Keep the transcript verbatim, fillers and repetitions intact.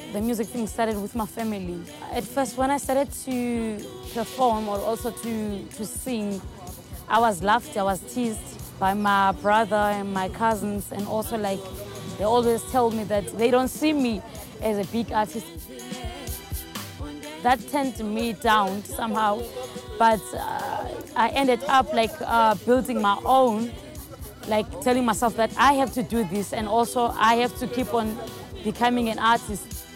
the music thing started with my family. At first, when I started to perform or also to, to sing, I was laughed, I was teased by my brother and my cousins, and also like they always tell me that they don't see me as a big artist. That turned me down somehow, but uh, I ended up like uh, building my own, like telling myself that I have to do this, and also I have to keep on becoming an artist.